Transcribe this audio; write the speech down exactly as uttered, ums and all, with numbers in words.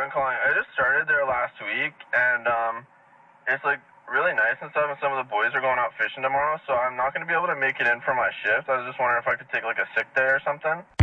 Jordan calling. I just started there last week, and um, it's like really nice and stuff, and some of the boys are going out fishing tomorrow, so I'm not going to be able to make it in for my shift. I was just wondering if I could take like a sick day or something.